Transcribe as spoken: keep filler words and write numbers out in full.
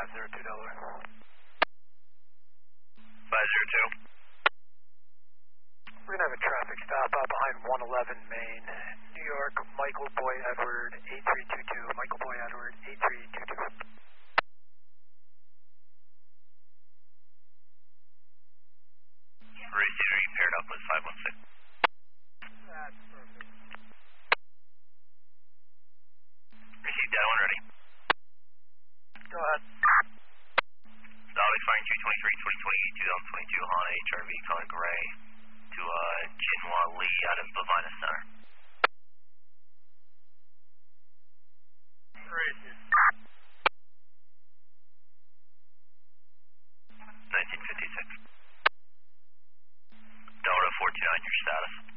five zero two Delaware. five zero two. We're going to have a traffic stop out behind one eleven Main, New York, Michael Boy Edward, eight three two two, Michael Boy Edward, eight three two two. Receiver, you paired up with five one six. That's perfect. Received that one, ready. Go ahead. Dolly firing two twenty-three, twenty twenty, two thousand twenty-two Honda H R V color gray to uh, Jinhua Lee out of Bovina Center. Great. nineteen fifty-six. Delta four two nine, your status.